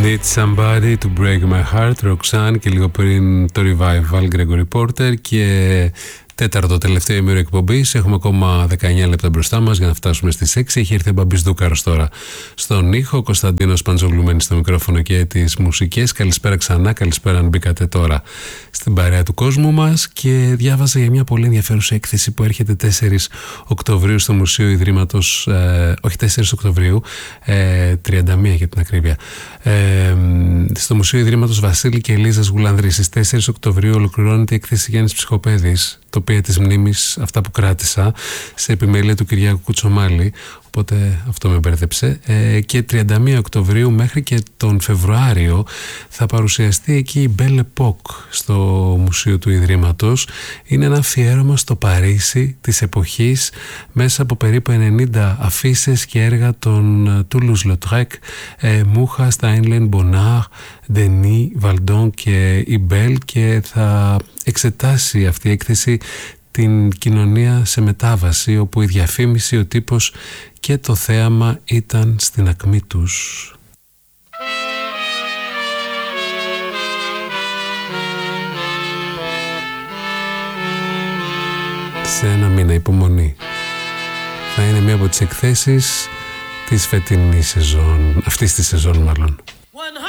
Need somebody to break my heart, Roxanne, και λίγο πριν το Revival, Gregory Porter, και τέταρτο τελευταίο ημίρο εκπομπής. Έχουμε ακόμα 19 λεπτά μπροστά μας για να φτάσουμε στις 6. Έχει έρθει ο Μπαμπής Δούκαρος τώρα στον ήχο, ο Κωνσταντίνος Παντζόγλου μένει στο μικρόφωνο και τις μουσικές. Καλησπέρα ξανά, καλησπέρα αν μπήκατε τώρα στην παρέα του κόσμου μας. Και διάβαζα για μια πολύ ενδιαφέρουσα έκθεση που έρχεται 4 Οκτωβρίου στο Μουσείο Ιδρύματος, όχι 4 Οκτωβρίου, 31 για την ακρίβεια, στο Μουσείο Ιδρύματος Βασίλη και Ελίζας Γουλανδρής. Στις 4 Οκτωβρίου ολοκληρώνεται η έκθεση Γιάννης Ψυχοπαίδης, τοπία της μνήμης, αυτά που κράτησα, σε επιμέλεια του Κυριάκου Κουτσομάλη, οπότε αυτό με μπέρδεψε. Και 31 Οκτωβρίου μέχρι και τον Φεβρουάριο θα παρουσιαστεί εκεί η Belle Époque στο Μουσείο του Ιδρύματος. Είναι ένα αφιέρωμα στο Παρίσι της εποχής, μέσα από περίπου 90 αφίσες και έργα των Toulouse-Lautrec, Μούχα, Στάινλεν, Μπονάρ, Ντενί, Βαλντόν και η Μπέλ, και θα εξετάσει αυτή η έκθεση την κοινωνία σε μετάβαση, όπου η διαφήμιση, ο τύπος και το θέαμα ήταν στην ακμή τους. Σε ένα μήνα υπομονή. Θα είναι μία από τις εκθέσεις της φετινής σεζόν, αυτής της σεζόν μάλλον.